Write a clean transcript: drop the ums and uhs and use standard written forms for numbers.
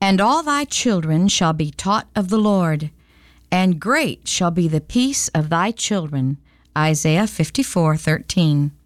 And all thy children shall be taught of the Lord, and great shall be the peace of thy children. Isaiah 54:13.